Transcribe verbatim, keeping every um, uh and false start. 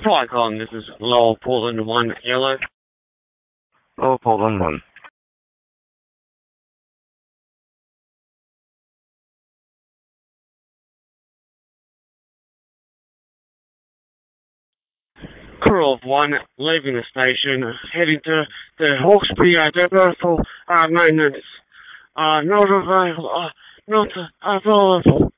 Flycon, this is Lower Portland one Yellow. Lower Portland one. Crew of one leaving the station, heading to the Hawkesbury uh, depot for uh, maintenance. Uh, not available, uh, not available.